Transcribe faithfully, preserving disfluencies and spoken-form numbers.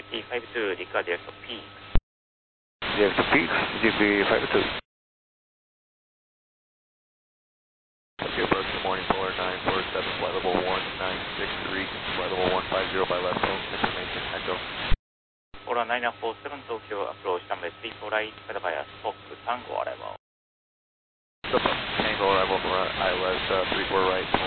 G five two, record direct to peak. Direct to peak, G B five two. Okay, approach good morning, Polar nine four seven, flight level one nine six three, flight level one five zero by left phone, information, echo. Polar nine four seven, Tokyo approach number three four right, flight by Fox Tango arrival. Tango arrival for I L S uh, three four right.